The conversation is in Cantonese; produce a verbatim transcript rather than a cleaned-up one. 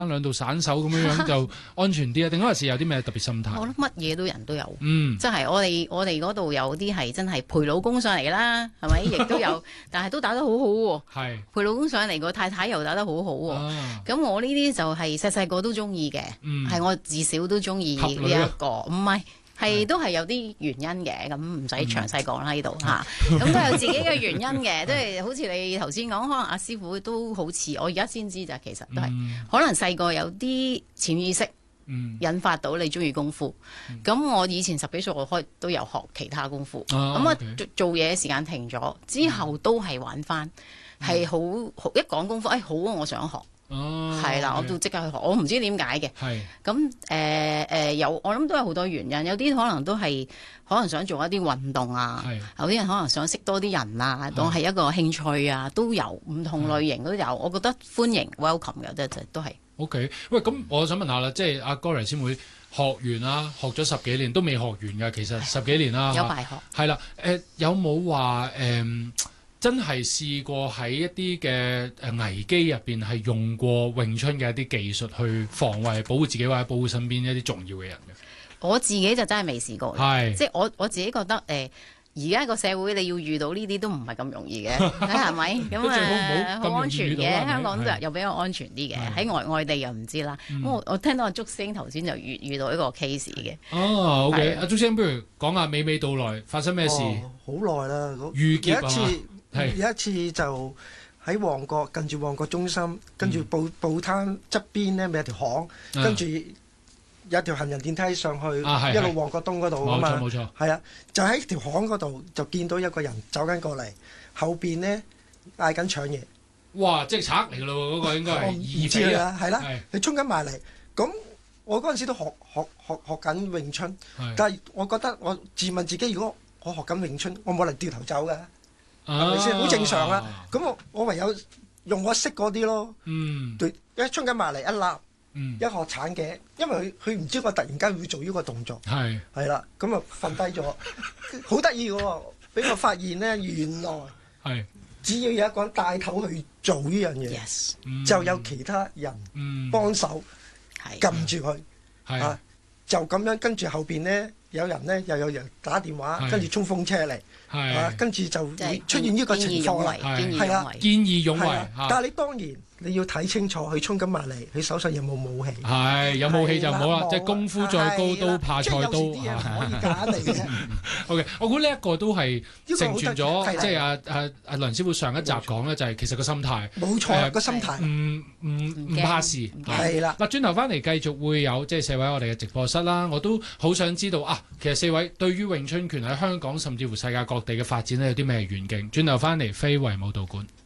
兩度散手咁樣樣就安全啲啊？定嗰陣時有啲咩特別心態？ 我諗乜嘢都人都有， 嗯， 即係我哋我哋嗰度有啲係真係陪老公上嚟啦，係咪？亦都有，但係都打得好好喎。 係陪老公上嚟，個太太又打得好好喎。咁、啊、我呢啲就係細細個都中意嘅，係、嗯、我至少都中意呢一個，唔係。係都係有啲原因嘅，咁唔使詳細講啦呢度嚇，咁都有自己嘅原因嘅，即係好似你頭先講，可能阿師傅都好似我而家先知咋，其實都係、嗯、可能細個有啲潛意識引發到你中意功夫。咁、嗯、我以前十幾歲我開都有學其他功夫，咁啊我做做嘢時間停咗之後都係玩翻，係好好一講功夫，誒、哎、好啊，我想學。哦，係啦，我都即刻去學，我唔知點解嘅。係咁誒誒，有我諗都有好多原因，有啲可能都係可能想做一啲運動啊，有啲人可能想識多啲人啊，當係一個興趣啊，都有唔同類型都有。我覺得歡迎 welcome 嘅，即係都係。OK， 喂，咁我想問下啦，即係阿 Gloria 師妹學完啦，學咗十幾年都未學完㗎，其實十幾年啦，有排學。係啦，誒、呃、有冇話誒？呃真係試過喺一啲嘅誒危機入邊係用過詠春嘅一啲技術去防衛、保護自己或者保護身邊一啲重要嘅人嘅。我自己就真係未試過，係即係我我自己覺得誒，而家個社會你要遇到呢啲都唔係咁容易嘅，係咪？咁啊好安全嘅，香港就又比較安全啲嘅，喺外外地又唔知啦。咁、嗯、我我聽到阿祝星頭先就遇遇到一個 case 嘅。哦 ，OK， 阿祝星不如講下娓娓道來發生咩事？ 好耐啦， 遇劫啊！ 有一次就喺旺角，近住旺角中心，跟住報報攤側邊咧，咪有條巷，嗯、跟住有條行人電梯上去，啊、一路旺角東嗰度啊嘛。冇錯冇錯。係啊，就喺條巷嗰度就見到一個人走緊過嚟，後邊咧嗌緊搶嘢。哇！即係賊嚟㗎咯喎，嗰、嗰個應該係。我唔知啦，係啦，你衝緊埋嚟，咁我嗰陣時都學學學學緊詠春，但係我覺得我自問自己，如果我學緊詠春，我冇能掉頭走㗎。係咪先？好正常啊！咁我我唯有用我識嗰啲咯。嗯，對，一衝緊埋嚟一立，嗯、一學鏟嘅，因為佢佢唔知我突然間會做呢個動作。係係啦，咁啊瞓低咗，好得意嘅喎！俾我發現咧，原來係只要有一個人帶頭去做呢樣嘢，yes, 就有其他人幫手撳住佢。係啊，就咁樣跟住後邊咧，有人咧又有人打電話，跟住衝鋒車嚟。係、啊，跟住就會出現呢個情況啦。係啦，見義勇為。但係你當然你要睇清楚，佢衝緊埋嚟，佢手上有冇武器？係有武器就唔好啦，即係功夫再高都怕菜刀。即係有時啲嘢可以假嚟嘅。OK， 我估呢一個都係成全咗，即係阿阿阿梁師傅上一集講咧，就係其實個心態。冇錯，個心態。唔唔唔怕事。係啦。嗱，轉頭翻嚟繼續會有即係四位我哋嘅直播室啦，我都好想知道啊，其實四位對於詠春拳喺香港甚至乎世界各地嘅發展咧有啲咩遠景？轉頭翻嚟非遺武道館。